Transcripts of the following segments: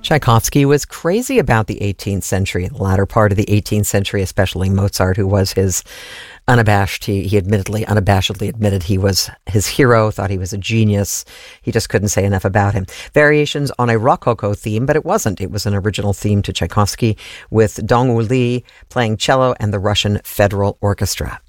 Tchaikovsky was crazy about the 18th century, the latter part of the 18th century, especially Mozart, who was his he unabashedly admitted he was his hero, thought he was a genius. He just couldn't say enough about him. Variations on a Rococo theme, but it wasn't. It was an original theme to Tchaikovsky with Dongwoo Lee playing cello and the Russian Federal Orchestra.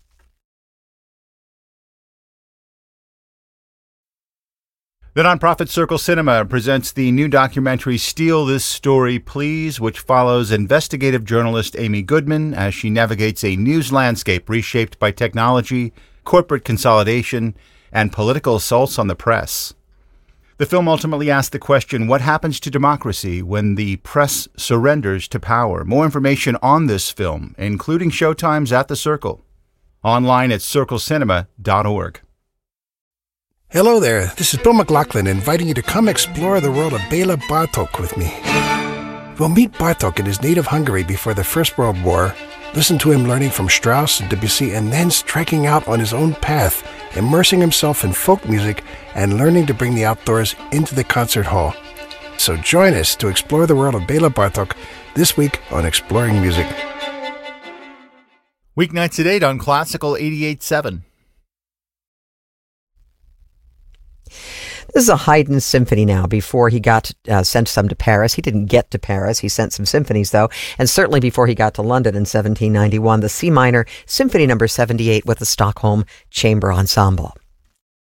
The nonprofit Circle Cinema presents the new documentary Steal This Story, Please, which follows investigative journalist Amy Goodman as she navigates a news landscape reshaped by technology, corporate consolidation, and political assaults on the press. The film ultimately asks the question, what happens to democracy when the press surrenders to power? More information on this film, including showtimes at the Circle. Online at circlecinema.org. Hello there, this is Bill McLaughlin inviting you to come explore the world of Bela Bartok with me. We'll meet Bartok in his native Hungary before the First World War, listen to him learning from Strauss and Debussy, and then striking out on his own path, immersing himself in folk music and learning to bring the outdoors into the concert hall. So join us to explore the world of Bela Bartok this week on Exploring Music. Weeknights at 8 on Classical 88.7. This is a Haydn symphony now. Before he got sent some to Paris, he didn't get to Paris. He sent some symphonies, though. And certainly before he got to London in 1791, the C minor Symphony No. 78 with the Stockholm Chamber Ensemble.